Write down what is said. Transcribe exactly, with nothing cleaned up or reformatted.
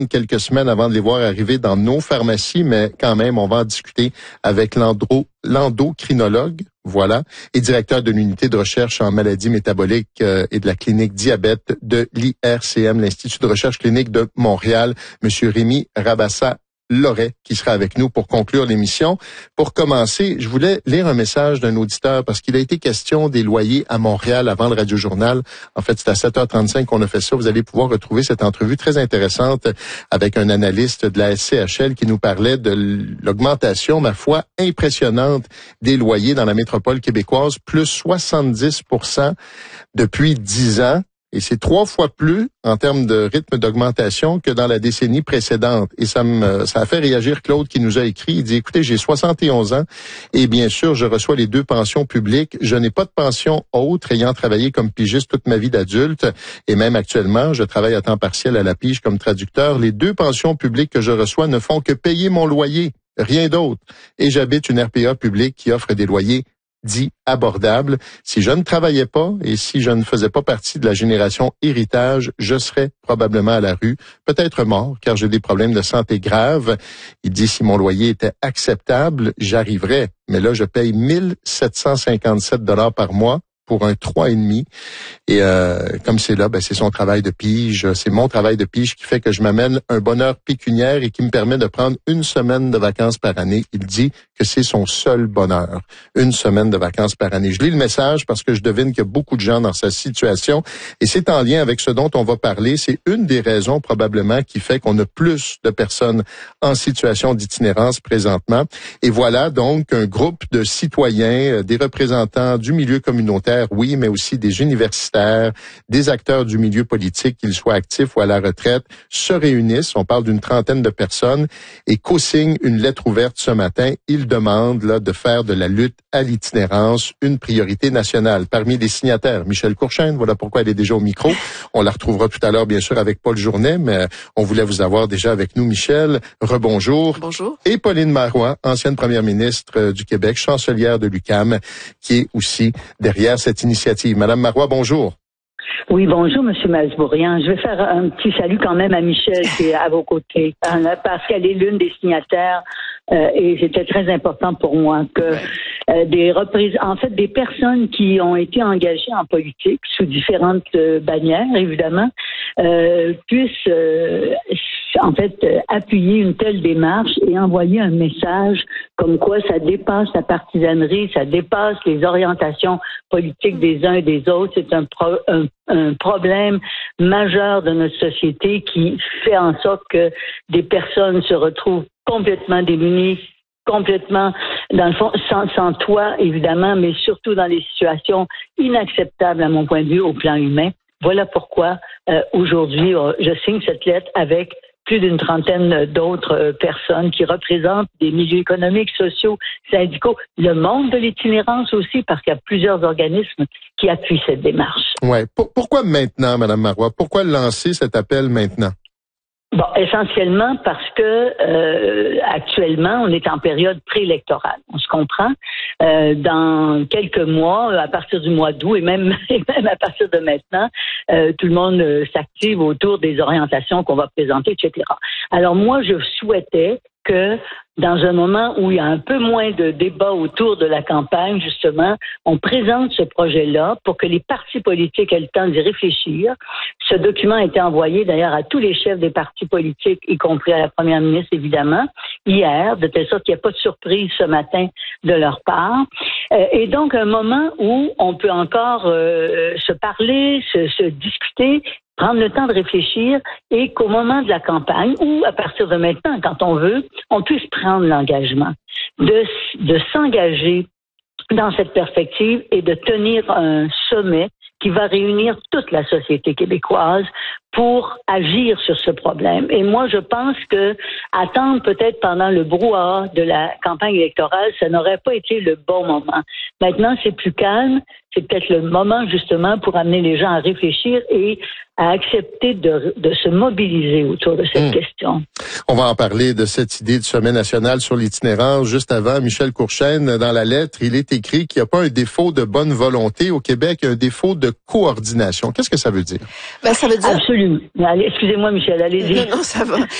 quelques semaines avant de les voir arriver dans nos pharmacies, mais quand même, on va en discuter avec l'endro, l'endocrinologue, voilà, et directeur de l'unité de recherche en maladies métaboliques euh, et de la clinique diabète de l'I R C M, l'Institut de recherche clinique de Montréal, Monsieur Rémi Rabassa Loret, qui sera avec nous pour conclure l'émission. Pour commencer, je voulais lire un message d'un auditeur parce qu'il a été question des loyers à Montréal avant le Radio-Journal. En fait, c'est à sept heures trente-cinq qu'on a fait ça. Vous allez pouvoir retrouver cette entrevue très intéressante avec un analyste de la S C H L qui nous parlait de l'augmentation, ma foi, impressionnante des loyers dans la métropole québécoise, plus soixante-dix pour cent depuis dix ans. Et c'est trois fois plus en termes de rythme d'augmentation que dans la décennie précédente. Et ça me, ça a fait réagir Claude qui nous a écrit. Il dit, écoutez, j'ai soixante et onze ans et bien sûr, je reçois les deux pensions publiques. Je n'ai pas de pension autre ayant travaillé comme pigiste toute ma vie d'adulte. Et même actuellement, je travaille à temps partiel à la pige comme traducteur. Les deux pensions publiques que je reçois ne font que payer mon loyer, rien d'autre. Et j'habite une R P A publique qui offre des loyers dit abordable. Si je ne travaillais pas et si je ne faisais pas partie de la génération héritage, je serais probablement à la rue, peut-être mort, car j'ai des problèmes de santé graves. Il dit si mon loyer était acceptable, j'arriverais. Mais là, je paye mille sept cent cinquante-sept dollars par mois pour un trois et demi. Et euh, comme c'est là, ben c'est son travail de pige, c'est mon travail de pige qui fait que je m'amène un bonheur pécuniaire et qui me permet de prendre une semaine de vacances par année. Il dit que c'est son seul bonheur, une semaine de vacances par année. Je lis le message parce que je devine qu'il y a beaucoup de gens dans sa situation et c'est en lien avec ce dont on va parler. C'est une des raisons probablement qui fait qu'on a plus de personnes en situation d'itinérance présentement. Et voilà donc un groupe de citoyens, des représentants du milieu communautaire, oui, mais aussi des universitaires, des acteurs du milieu politique, qu'ils soient actifs ou à la retraite, se réunissent, on parle d'une trentaine de personnes, et co-signent une lettre ouverte ce matin. Ils demandent là, de faire de la lutte à l'itinérance une priorité nationale. Parmi les signataires, Michel Courchaine, voilà pourquoi elle est déjà au micro. On la retrouvera tout à l'heure, bien sûr, avec Paul Journet, mais on voulait vous avoir déjà avec nous, Michel. Rebonjour. Bonjour. Et Pauline Marois, ancienne première ministre du Québec, chancelière de l'U Q A M, qui est aussi derrière cette initiative. Madame Marois, bonjour. Oui, bonjour, Monsieur Masbourian. Je vais faire un petit salut quand même à Michel qui est à vos côtés, parce qu'elle est l'une des signataires euh, et c'était très important pour moi que euh, des reprises, en fait, des personnes qui ont été engagées en politique sous différentes euh, bannières, évidemment, euh, puissent euh, en fait euh, appuyer une telle démarche et envoyer un message comme quoi ça dépasse la partisanerie, ça dépasse les orientations politiques des uns et des autres. C'est un, pro, un, un problème majeur de notre société qui fait en sorte que des personnes se retrouvent complètement démunies, complètement, dans le fond, sans, sans toit, évidemment, mais surtout dans des situations inacceptables à mon point de vue au plan humain. Voilà pourquoi euh, aujourd'hui, euh, je signe cette lettre avec plus d'une trentaine d'autres euh, personnes qui représentent des milieux économiques, sociaux, syndicaux, le monde de l'itinérance aussi, parce qu'il y a plusieurs organismes qui appuient cette démarche. Ouais. Pour, pourquoi maintenant, Madame Marois? Pourquoi lancer cet appel maintenant? Bon, essentiellement parce que euh, actuellement, on est en période préélectorale. On se comprend. Euh, dans quelques mois, à partir du mois d'août et même, et même à partir de maintenant, euh, tout le monde euh, s'active autour des orientations qu'on va présenter, et cetera. Alors moi, je souhaitais que dans un moment où il y a un peu moins de débat autour de la campagne, justement, on présente ce projet-là pour que les partis politiques aient le temps d'y réfléchir. Ce document a été envoyé d'ailleurs à tous les chefs des partis politiques, y compris à la première ministre, évidemment, hier, de telle sorte qu'il n'y a pas de surprise ce matin de leur part. Euh, et donc, un moment où on peut encore euh, se parler, se, se discuter, prendre le temps de réfléchir et qu'au moment de la campagne ou à partir de maintenant, quand on veut, on puisse prendre l'engagement de, de s'engager dans cette perspective et de tenir un sommet qui va réunir toute la société québécoise pour agir sur ce problème. Et moi, je pense que attendre peut-être pendant le brouhaha de la campagne électorale, ça n'aurait pas été le bon moment. Maintenant, c'est plus calme. C'est peut-être le moment, justement, pour amener les gens à réfléchir et à accepter de, de se mobiliser autour de cette mmh. question. On va en parler de cette idée du sommet national sur l'itinérance. Juste avant, Michel Courchaine, dans la lettre, il est écrit qu'il n'y a pas un défaut de bonne volonté. Au Québec, il y a un défaut de coordination. Qu'est-ce que ça veut dire? Ben, ça veut dire... Absolument. Absolument. Allez, excusez-moi, Michel, allez-y. Non, non, ça va.